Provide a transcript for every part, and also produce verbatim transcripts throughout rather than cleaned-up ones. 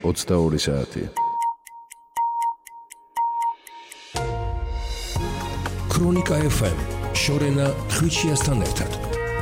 ოცდაორი საათი. ქრონიკა ეფ ემ შორენა ხვიჩიასთან ერთად.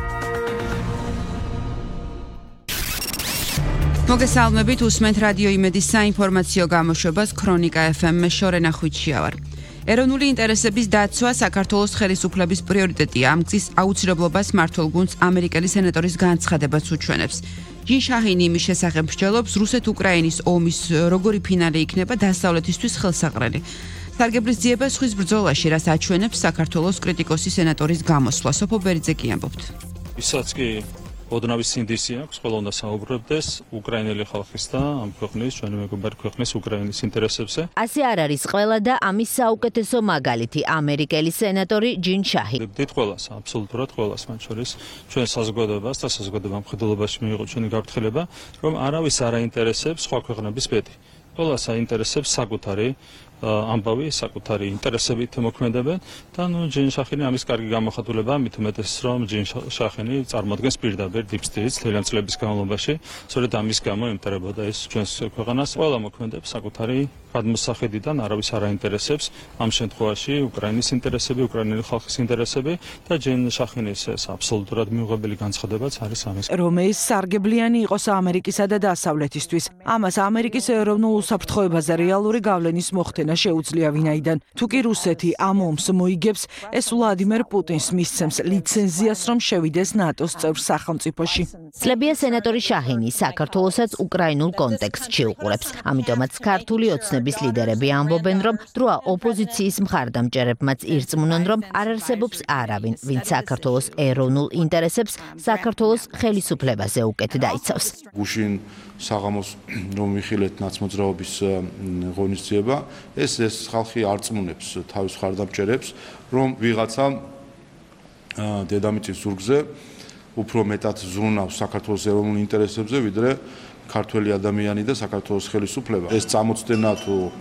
მოგესალმებით, უსმენთ რადიო იმედის საინფორმაციო გამოშვებას ქრონიკა ეფ ემ შორენა ხვიჩია ვარ. ეროვნული ინტერესების დაცვა საქართველოს ხელისუფლების პრიორიტეტია. ამ გზის აუცილებლობას მმართველ გუნდს ამერიკელი სენატორის განცხადებაც უჩვენებს. ჯინ შაჰინი იმის შესახებ მსჯელობს, რუსეთ-უკრაინის ომის როგორი ფინალი იქნება დასავლეთისთვის ხელსაყრელი. სარგებლის ძიება ზღვის ბრძოლაში, რაც აჩვენებს საქართველოს კრიტიკოსი სენატორის გამოსვლა. სოფო ბერიძე კი ამბობთ. ისაც კი ოდნავი სინდისი აქვს, ყველა უნდა საუბრობდეს უკრაინელი ხალხის და ამ ქვეყნის, ჩვენი მეგობარი ქვეყნის უკრაინის ინტერესებზე. ასე არ არის ყველა და ამის საუკეთესო მაგალითი ამერიკელი სენატორი ჯინ შაჰი. დიდ ყველას, აბსოლუტურად ყველას, მათ შორის ჩვენ საზოგადოებას და საზოგადოება მხედველობაში მიიღო ჩვენი გაფრთხილება, რომ არავის არ აინტერესებს სხვა ქვეყნების ბედი. ყველას აინტერესებს საკუთარი ამბავი, საკუთარი ინტერესებით მოქმედებენ და ნუ ჯინ შაჰინი ამის კარგი გამოხატულება, მით უმეტეს რომ ჯინ შაჰინი წარმოადგენს პირდაპირ დიპ სტეიტს მთელი წლების განმავლობაში, სწორედ ამის გამო ემტერებოდა ეს ჩვენს ქვეყანას. ყველა მოქმედებს საკუთარი გადმოსახედიდან, არავის არ აინტერესებს ამ შემთხვევაში უკრაინის ინტერესები, უკრაინელი ხალხის ინტერესები და ჯინ შაჰინის ეს აბსოლუტურად მიუღებელი განცხადებაც არის ამის. რომ ეს სარგებლიანი იყოს ამერიკისა და დასავლეთისთვის. ამას ამერიკის ეროვნულ უსაფრთხოებაზე რეალური გავლენის მოხდენა შეუძლია, ვინაიდან თუ კი რუსეთი ამ ომს მოიგებს, ეს ვლადიმერ პუტინს მისცემს ლიცენზიას, რომ შევიდეს ნატოს წევრ სახელმწიფოში. ცლებია სენატორი შაჰინი საქართველოსაც უკრაინულ კონტექსტში უყურებს. ამიტომაც ქართული ოცნების ლიდერები ამბობენ, რომ დროა ოპოზიციის მხარდამჭერებმაც ირწმუნონ, რომ არ არსებობს არავინ, ვინც საქართველოს ეროვნულ ინტერესებს საქართველოს ხელისუფლებაზე უკეთ დაიცავს. გუშინ საღამოს რომ ვიხილეთ ნაცმოძრაობის ღონისძიება, ეს ეს ხალხი არწმუნებს თავის მხარდამჭერებს, რომ ვიღაცა დედამიწის ზურგზე უფრო მეტად ზრუნავს საქართველოს ეროვნულ ინტერესებზე, ვიდრე ქართველი ადამიანი და საქართველოს ხელისუფლება. ეს წამოწდენა თუ